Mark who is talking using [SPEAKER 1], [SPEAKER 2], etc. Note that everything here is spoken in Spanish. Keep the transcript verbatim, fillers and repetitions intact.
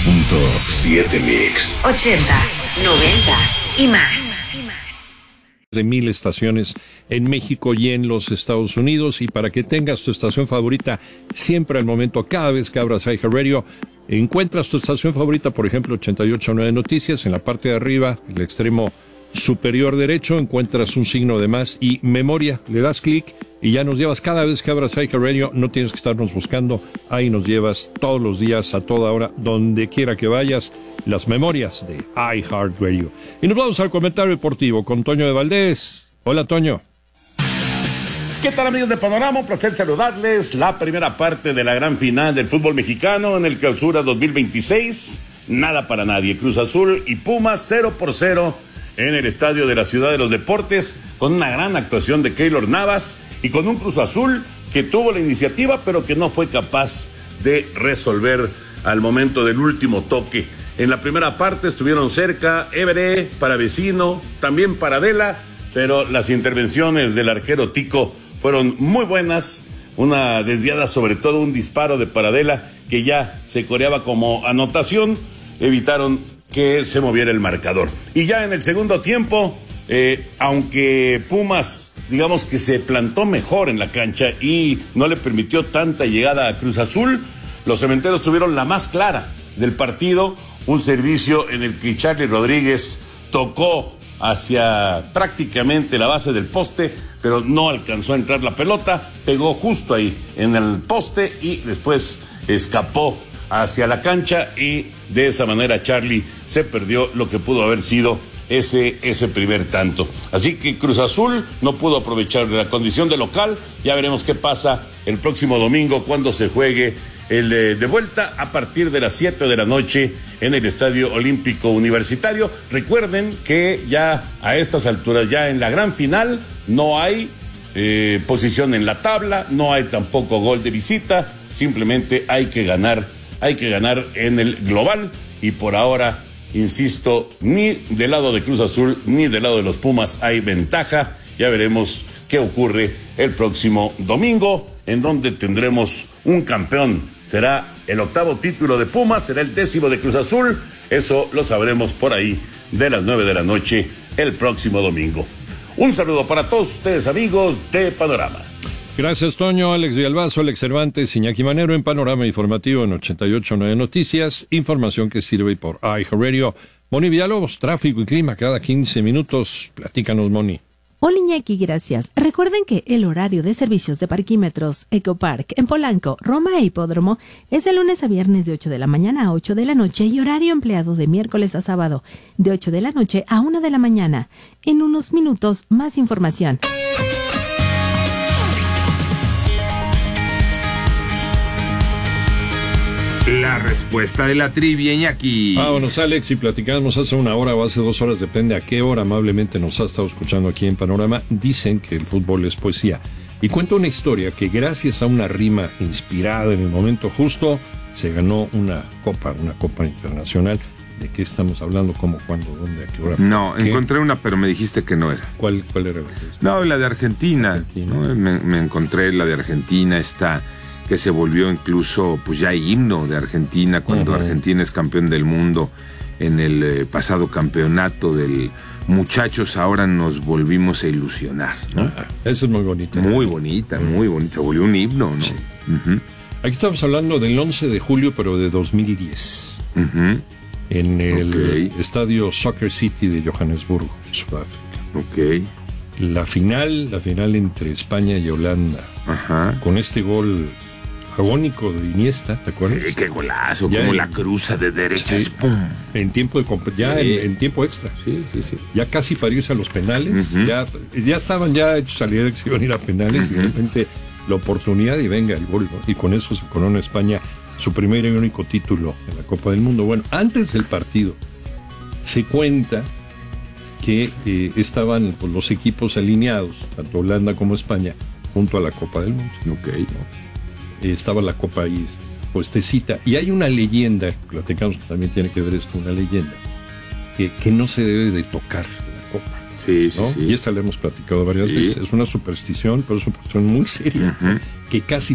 [SPEAKER 1] punto siete Mix.
[SPEAKER 2] Ochentas, noventas y más.
[SPEAKER 3] De mil estaciones en México y en los Estados Unidos, y para que tengas tu estación favorita siempre al momento, cada vez que abras iHeartRadio, encuentras tu estación favorita, por ejemplo ochenta y ocho punto nueve Noticias, en la parte de arriba, el extremo superior derecho, encuentras un signo de más y memoria, le das clic y ya nos llevas cada vez que abras iHeartRadio. No tienes que estarnos buscando, ahí nos llevas todos los días, a toda hora, donde quiera que vayas, las memorias de iHeartRadio. Y nos vamos al comentario deportivo con Toño de Valdés. Hola, Toño.
[SPEAKER 4] ¿Qué tal, amigos de Panorama? Un placer saludarles. La primera parte de la gran final del fútbol mexicano en el Clausura dos mil veintiséis. Nada para nadie. Cruz Azul y Pumas cero por cero en el estadio de la Ciudad de los Deportes, con una gran actuación de Keylor Navas y con un Cruz Azul que tuvo la iniciativa, pero que no fue capaz de resolver al momento del último toque. En la primera parte estuvieron cerca Évere, Paravecino, también Paradela, pero las intervenciones del arquero Tico fueron muy buenas. Una desviada, sobre todo un disparo de Paradela que ya se coreaba como anotación, evitaron que se moviera el marcador. Y ya en el segundo tiempo, eh, aunque Pumas, digamos que se plantó mejor en la cancha y no le permitió tanta llegada a Cruz Azul, los cementeros tuvieron la más clara del partido, un servicio en el que Charly Rodríguez tocó hacia prácticamente la base del poste, pero no alcanzó a entrar la pelota, pegó justo ahí en el poste y después escapó hacia la cancha, y de esa manera Charly se perdió lo que pudo haber sido ese, ese primer tanto. Así que Cruz Azul no pudo aprovechar la condición de local. Ya veremos qué pasa el próximo domingo cuando se juegue el de, de vuelta a partir de las siete de la noche en el Estadio Olímpico Universitario. Recuerden que ya a estas alturas, ya en la gran final, no hay eh, posición en la tabla, no hay tampoco gol de visita, simplemente hay que ganar, hay que ganar en el global, y por ahora, insisto, ni del lado de Cruz Azul ni del lado de los Pumas hay ventaja. Ya veremos qué ocurre el próximo domingo, en donde tendremos un campeón. Será el octavo título de Pumas, será el décimo de Cruz Azul. Eso lo sabremos por ahí de las nueve de la noche el próximo domingo. Un saludo para todos ustedes, amigos de Panorama.
[SPEAKER 3] Gracias, Toño. Alex Villalbazo, Alex Cervantes, Iñaki Manero en Panorama Informativo en ochenta y ocho punto nueve Noticias. Información que sirve por iHeartRadio. Moni Villalobos, tráfico y clima cada quince minutos. Platícanos, Moni.
[SPEAKER 5] Hola, Iñaki, gracias. Recuerden que el horario de servicios de parquímetros Ecopark en Polanco, Roma e Hipódromo es de lunes a viernes de ocho de la mañana a ocho de la noche, y horario empleado de miércoles a sábado de ocho de la noche a una de la mañana. En unos minutos, más información.
[SPEAKER 6] La respuesta de la trivia, Iñaki.
[SPEAKER 3] Vámonos, Alex, y platicamos hace una hora o hace dos horas, depende a qué hora amablemente nos ha estado escuchando aquí en Panorama. Dicen que el fútbol es poesía. Y cuento una historia que gracias a una rima inspirada en el momento justo, se ganó una copa, una copa internacional. ¿De qué estamos hablando? ¿Cómo, cuándo, dónde, a qué hora?
[SPEAKER 6] No,
[SPEAKER 3] ¿Qué?
[SPEAKER 6] Encontré una, pero me dijiste que no era.
[SPEAKER 3] ¿Cuál, cuál era?
[SPEAKER 6] No, la de Argentina.
[SPEAKER 3] Argentina.
[SPEAKER 6] ¿no? Me, me encontré la de Argentina, esta que se volvió incluso, pues ya himno de Argentina, cuando uh-huh. Argentina es campeón del mundo en el eh, pasado campeonato del Muchachos, ahora nos volvimos a ilusionar, ¿no?
[SPEAKER 3] Ah, eso es muy bonito.
[SPEAKER 6] Muy bonita, muy bonita, volvió un himno, ¿no?
[SPEAKER 3] Sí.
[SPEAKER 6] Uh-huh.
[SPEAKER 3] Aquí estamos hablando del once de julio, pero de dos mil diez.
[SPEAKER 6] Uh-huh.
[SPEAKER 3] En el
[SPEAKER 6] okay.
[SPEAKER 3] estadio Soccer City de Johannesburgo, Sudáfrica.
[SPEAKER 6] Ok.
[SPEAKER 3] La final, la final entre España y Holanda.
[SPEAKER 6] Ajá.
[SPEAKER 3] Con este gol agónico de Iniesta, ¿te acuerdas?
[SPEAKER 6] Sí, qué golazo,
[SPEAKER 3] ya
[SPEAKER 6] como
[SPEAKER 3] en,
[SPEAKER 6] la cruza de derechas.
[SPEAKER 3] Sí, en tiempo de comp- ya
[SPEAKER 6] sí.
[SPEAKER 3] en, en tiempo extra.
[SPEAKER 6] Sí, sí, sí.
[SPEAKER 3] Ya casi para irse a los penales.
[SPEAKER 6] Uh-huh.
[SPEAKER 3] Ya, ya estaban ya hechos a la idea de que se iban a ir a penales, uh-huh. y de repente la oportunidad y venga el gol, ¿no? Y con eso se corona España su primer y único título en la Copa del Mundo. Bueno, antes del partido se cuenta que eh, estaban pues, los equipos alineados, tanto Holanda como España, junto a la Copa del Mundo.
[SPEAKER 6] Ok, ¿no?
[SPEAKER 3] Eh, estaba la Copa ahí puestecita. Y hay una leyenda, platicamos que también tiene que ver esto, una leyenda, que, que no se debe de tocar la Copa.
[SPEAKER 6] Sí, sí,
[SPEAKER 3] ¿no?
[SPEAKER 6] sí.
[SPEAKER 3] Y esta la hemos platicado varias
[SPEAKER 6] sí.
[SPEAKER 3] veces. Es una superstición, pero es una superstición muy seria,
[SPEAKER 6] uh-huh.
[SPEAKER 3] que casi